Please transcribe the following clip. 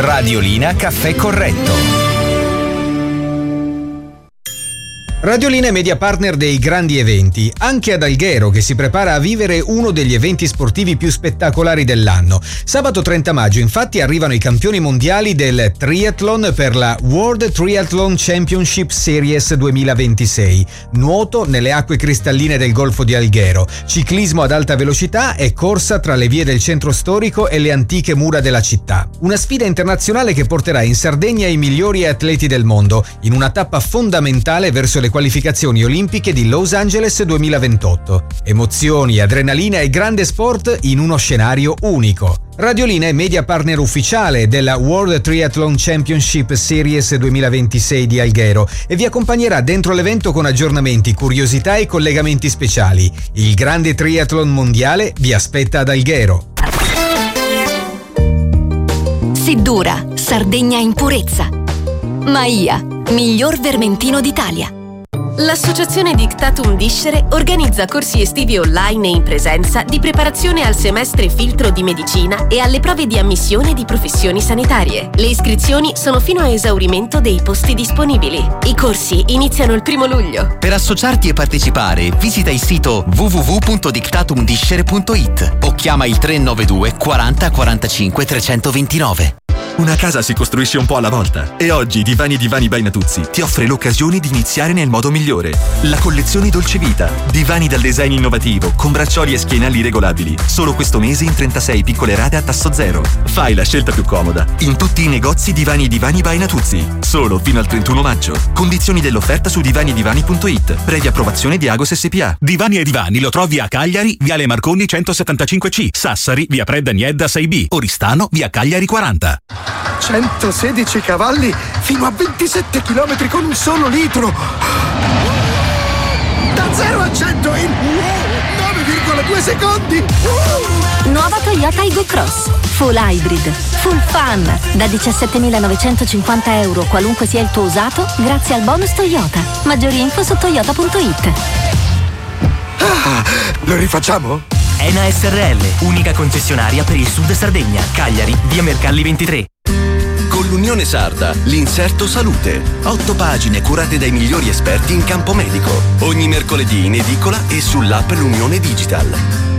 Radiolina Caffè Corretto. Radiolina è media partner dei grandi eventi, anche ad Alghero, che si prepara a vivere uno degli eventi sportivi più spettacolari dell'anno. Sabato 30 maggio infatti arrivano i campioni mondiali del triathlon per la World Triathlon Championship Series 2026. Nuoto nelle acque cristalline del Golfo di Alghero, ciclismo ad alta velocità e corsa tra le vie del centro storico e le antiche mura della città. Una sfida internazionale che porterà in Sardegna i migliori atleti del mondo, in una tappa fondamentale verso le qualificazioni olimpiche di Los Angeles 2028. Emozioni, adrenalina e grande sport in uno scenario unico. Radiolina è media partner ufficiale della World Triathlon Championship Series 2026 di Alghero e vi accompagnerà dentro l'evento con aggiornamenti, curiosità e collegamenti speciali. Il grande triathlon mondiale vi aspetta ad Alghero. Seddura, Sardegna in purezza. Maia, miglior vermentino d'Italia. L'Associazione Dictatum Discere organizza corsi estivi online e in presenza di preparazione al semestre filtro di medicina e alle prove di ammissione di professioni sanitarie. Le iscrizioni sono fino a esaurimento dei posti disponibili. I corsi iniziano il 1 luglio. Per associarti e partecipare, visita il sito www.dictatumdiscere.it o chiama il 392 40 45 329. Una casa si costruisce un po' alla volta e oggi Divani by Natuzzi ti offre l'occasione di iniziare nel modo migliore. La collezione Dolce Vita, divani dal design innovativo con braccioli e schienali regolabili. Solo questo mese in 36 piccole rate a tasso zero. Fai la scelta più comoda in tutti i negozi Divani by Natuzzi. Solo fino al 31 maggio. Condizioni dell'offerta su divanidivani.it. Previa approvazione di Agos SPA. Divani e Divani lo trovi a Cagliari, Viale Marconi 175C, Sassari, via Predda Niedda 6B, Oristano, via Cagliari 40. 116 cavalli fino a 27 km con un solo litro. Da 0 a 100 in 9,2 secondi. Nuova Toyota Aygo Cross. Full hybrid, full fun. Da 17.950 euro qualunque sia il tuo usato, grazie al bonus Toyota. Maggiori info su toyota.it. Lo rifacciamo? Ena SRL, unica concessionaria per il Sud Sardegna. Cagliari, via Mercalli 23. Con l'Unione Sarda, l'inserto salute. 8 pagine curate dai migliori esperti in campo medico. Ogni mercoledì in edicola e sull'app L'Unione Digital.